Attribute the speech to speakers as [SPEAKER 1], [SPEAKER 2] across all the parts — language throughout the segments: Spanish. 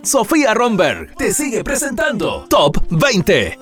[SPEAKER 1] Sofía Romberg te sigue presentando Top 20.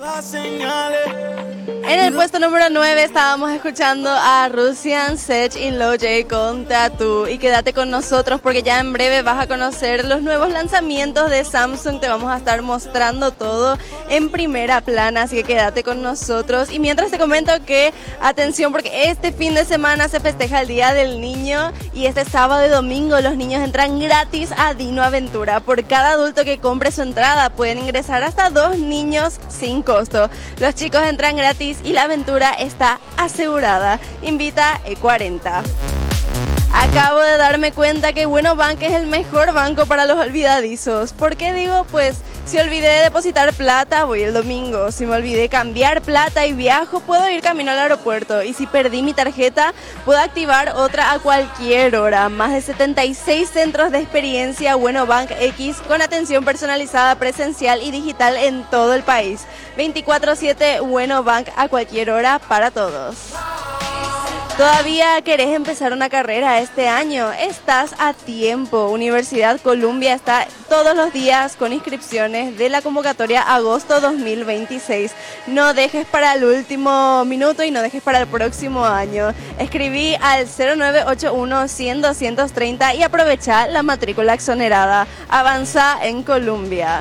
[SPEAKER 2] En el puesto número 9 estábamos escuchando a Russian Sech y Lil J con Tattoo. Y quédate con nosotros porque ya en breve vas a conocer los nuevos lanzamientos de Samsung. Te vamos a estar mostrando todo en primera plana, así que quédate con nosotros. Y mientras te comento que, atención, porque este fin de semana se festeja el Día del Niño y este sábado y domingo los niños entran gratis a Dino Aventura. Por cada adulto que compre su entrada pueden ingresar hasta 2 niños sin costo. Los chicos entran gratis y la aventura está asegurada. Invita E40. Acabo de darme cuenta que Bueno Bank es el mejor banco para los olvidadizos. ¿Por qué digo? Pues si olvidé depositar plata, voy el domingo. Si me olvidé cambiar plata y viajo, puedo ir camino al aeropuerto. Y si perdí mi tarjeta, puedo activar otra a cualquier hora. Más de 76 centros de experiencia Bueno Bank X con atención personalizada, presencial y digital en todo el país. 24/7 Bueno Bank a cualquier hora para todos. ¿Todavía querés empezar una carrera este año? Estás a tiempo. Universidad Columbia está todos los días con inscripciones de la convocatoria agosto 2026. No dejes para el último minuto y no dejes para el próximo año. Escribí al 0981-100-230 y aprovecha la matrícula exonerada. Avanza en Columbia.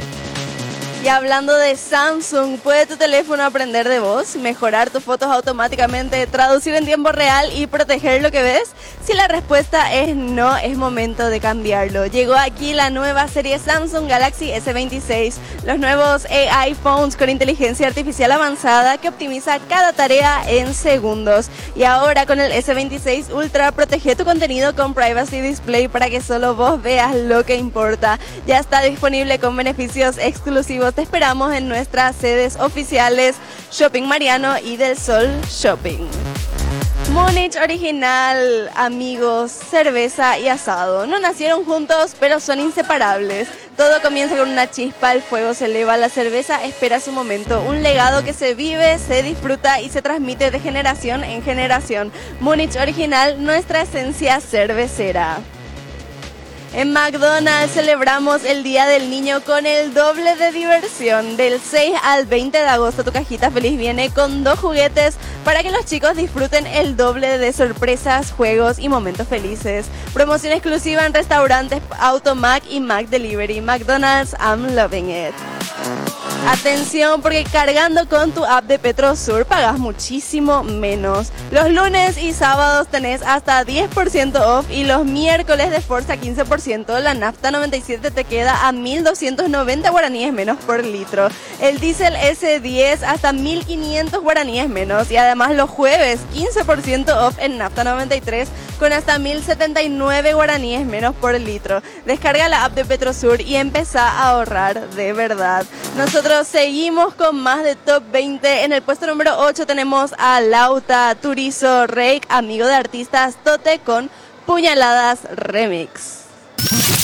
[SPEAKER 2] Y hablando de Samsung, ¿puede tu teléfono aprender de voz, mejorar tus fotos automáticamente, traducir en tiempo real y proteger lo que ves? Si la respuesta es no, es momento de cambiarlo. Llegó aquí la nueva serie Samsung Galaxy S26, los nuevos AI Phones con inteligencia artificial avanzada que optimiza cada tarea en segundos. Y ahora con el S26 Ultra, protege tu contenido con Privacy Display para que solo vos veas lo que importa. Ya está disponible con beneficios exclusivos. Te esperamos en nuestras sedes oficiales Shopping Mariano y Del Sol Shopping. Múnich Original, amigos, cerveza y asado. No nacieron juntos, pero son inseparables. Todo comienza con una chispa, el fuego se eleva, la cerveza espera su momento. Un legado que se vive, se disfruta y se transmite de generación en generación. Múnich Original, nuestra esencia cervecera. En McDonald's celebramos el Día del Niño con el doble de diversión. Del 6 al 20 de agosto tu cajita feliz viene con 2 juguetes para que los chicos disfruten el doble de sorpresas, juegos y momentos felices. Promoción exclusiva en restaurantes Automac y Mac Delivery. McDonald's, I'm loving it. Atención, porque cargando con tu app de Petrosur pagas muchísimo menos. Los lunes y sábados tenés hasta 10% off y los miércoles de Forza 15%. La nafta 97 te queda a 1.290 guaraníes menos por litro. El diésel S10 hasta 1.500 guaraníes menos. Y además los jueves 15% off en nafta 93 con hasta 1.079 guaraníes menos por litro. Descarga la app de Petrosur y empezá a ahorrar de verdad. Nosotros seguimos con más de Top 20. En el puesto número 8 tenemos a Lauta, Turizo, Rake, amigo de artistas, Tote con Puñaladas Remix.